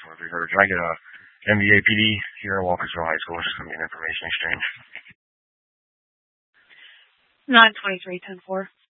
300. Can I get a MVAPD here at Walkersville High School? Just going to be an information exchange. 923-10-4.